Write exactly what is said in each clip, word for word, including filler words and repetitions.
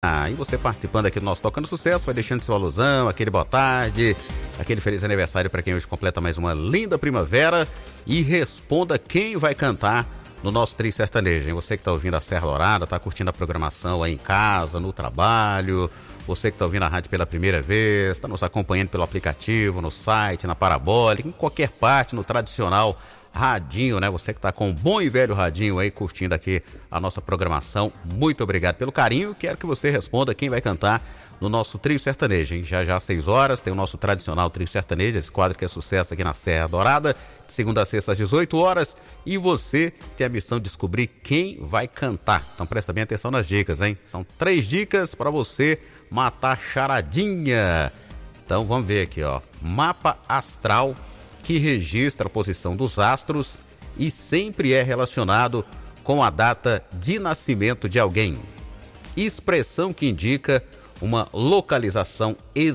Ah, e você participando aqui do nosso Tocando Sucesso, vai deixando seu alusão, aquele boa tarde, aquele feliz aniversário para quem hoje completa mais uma linda primavera e responda quem vai cantar no nosso Trio Sertanejo, hein? Você que está ouvindo a Serra Dourada, está curtindo a programação aí em casa, no trabalho, você que está ouvindo a rádio pela primeira vez, está nos acompanhando pelo aplicativo, no site, na parabólica, em qualquer parte, no tradicional radinho, né? Você que está com um bom e velho radinho aí, curtindo aqui a nossa programação, muito obrigado pelo carinho. Quero que você responda quem vai cantar no nosso Trio Sertanejo, hein? Já já às seis horas tem o nosso tradicional Trio Sertanejo, esse quadro que é sucesso aqui na Serra Dourada, de segunda a sexta às dezoito horas, e você tem a missão de descobrir quem vai cantar. Então presta bem atenção nas dicas, hein? São três dicas para você matar charadinha. Então vamos ver aqui, ó. Mapa astral que registra a posição dos astros e sempre é relacionado com a data de nascimento de alguém. Expressão que indica uma localização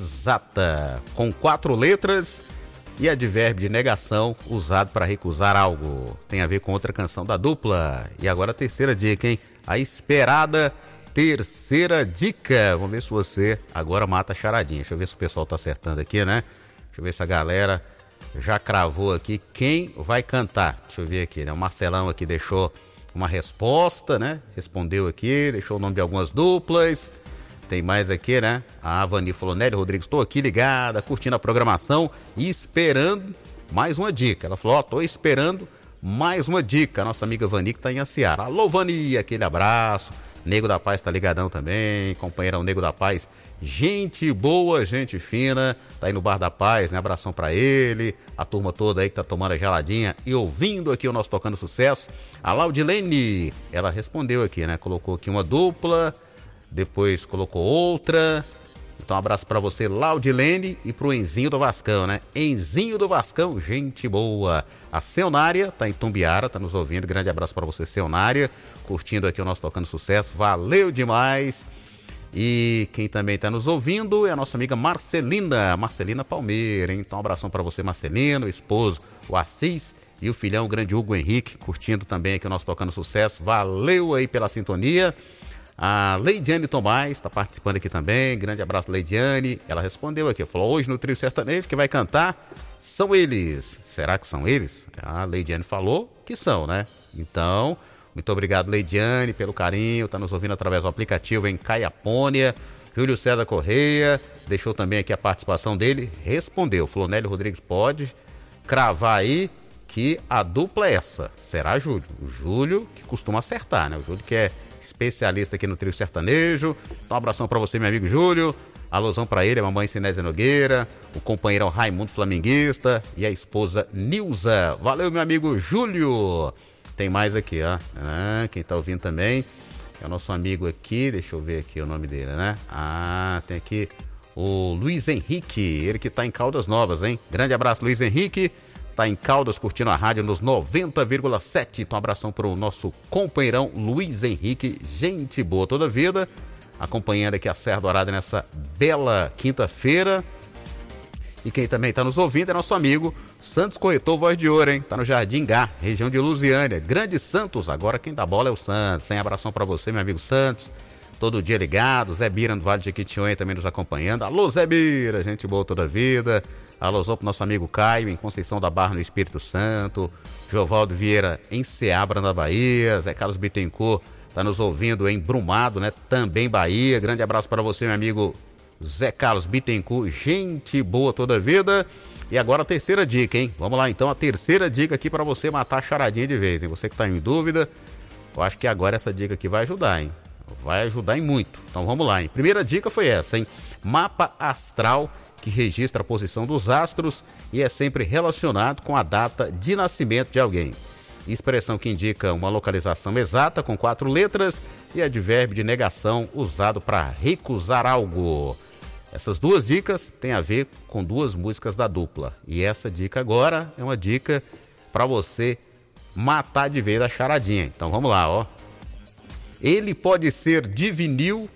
exata, com quatro letras e advérbio de negação usado para recusar algo. Tem a ver com outra canção da dupla. E agora a terceira dica, hein? A esperada terceira dica. Vamos ver se você agora mata a charadinha. Deixa eu ver se o pessoal tá acertando aqui, né? Deixa eu ver se a galera já cravou aqui quem vai cantar. Deixa eu ver aqui, né? O Marcelão aqui deixou uma resposta, né? Respondeu aqui, deixou o nome de algumas duplas. Tem mais aqui, né? A Avani falou, Nélio Rodrigues, estou aqui ligada, curtindo a programação e esperando mais uma dica. Ela falou, ó, oh, tô esperando mais uma dica. A nossa amiga Vani que tá em Anciara. Alô, Vani, aquele abraço. Nego da Paz tá ligadão também, companheirão Nego da Paz. Gente boa, gente fina, tá aí no Bar da Paz, né? Abração pra ele, a turma toda aí que tá tomando a geladinha e ouvindo aqui o nosso Tocando Sucesso. A Laudilene, ela respondeu aqui, né? Colocou aqui uma dupla, depois colocou outra. Então um abraço pra você, Laudilene, e pro Enzinho do Vascão, né? Enzinho do Vascão, gente boa. A Seonária tá em Tumbiara, tá nos ouvindo, grande abraço pra você, Seonária, curtindo aqui o nosso Tocando Sucesso, valeu demais. E quem também está nos ouvindo é a nossa amiga Marcelina, Marcelina Palmeira, hein? Então um abração para você, Marcelino, o esposo, o Assis e o filhão, o grande Hugo Henrique, curtindo também aqui o nosso Tocando Sucesso. Valeu aí pela sintonia. A Leidiane Tomás está participando aqui também, grande abraço, Leidiane. Ela respondeu aqui, falou, hoje no Trio Sertanejo que vai cantar são eles. Será que são eles? A Leidiane falou que são, né? Então, muito obrigado, Leidiane, pelo carinho, tá nos ouvindo através do aplicativo em Caiapônia. Júlio César Correia deixou também aqui a participação dele, respondeu, falou, Nélio Rodrigues, pode cravar aí que a dupla é essa. Será Júlio? O Júlio que costuma acertar, né? O Júlio que é especialista aqui no Trio Sertanejo. Então um abração pra você, meu amigo Júlio. Alusão pra ele, a mamãe Sinésia Nogueira, o companheirão Raimundo Flamenguista e a esposa Nilza. Valeu, meu amigo Júlio. Tem mais aqui, ó. Ah, quem tá ouvindo também é o nosso amigo aqui. Deixa eu ver aqui o nome dele, né? Ah, tem aqui o Luiz Henrique. Ele que tá em Caldas Novas, hein? Grande abraço, Luiz Henrique. Tá em Caldas, curtindo a rádio nos noventa vírgula sete. Então, um abração pro nosso companheirão Luiz Henrique. Gente boa toda a vida. Acompanhando aqui a Serra Dourada nessa bela quinta-feira. E quem também está nos ouvindo é nosso amigo Santos Corretor Voz de Ouro, hein? Tá no Jardim Gá, região de Lusiânia. Grande Santos, agora quem dá bola é o Santos. Sem abração para você, meu amigo Santos. Todo dia ligado. Zé Bira, no Vale de Jequitinhonha, também nos acompanhando. Alô, Zé Bira, gente boa toda a vida. Alôzão pro nosso amigo Caio, em Conceição da Barra, no Espírito Santo. Jovaldo Vieira, em Ceabra, na Bahia. Zé Carlos Bittencourt tá nos ouvindo em Brumado, né? Também Bahia. Grande abraço para você, meu amigo Zé Carlos Bittencourt, gente boa toda a vida. E agora a terceira dica, hein? Vamos lá então, a terceira dica aqui para você matar a charadinha de vez, hein? Você que tá em dúvida, eu acho que agora essa dica aqui vai ajudar, hein? Vai ajudar em muito. Então vamos lá, hein? Primeira dica foi essa, hein? Mapa astral que registra a posição dos astros e é sempre relacionado com a data de nascimento de alguém. Expressão que indica uma localização exata com quatro letras e advérbio de negação usado para recusar algo. Essas duas dicas têm a ver com duas músicas da dupla. E essa dica agora é uma dica para você matar de vez a charadinha. Então vamos lá, ó. Ele pode ser de vinil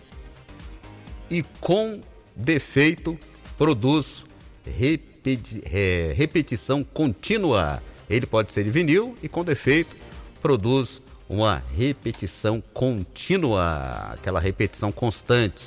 e com defeito produz repeti- é, repetição contínua. Ele pode ser de vinil e com defeito produz uma repetição contínua, aquela repetição constante.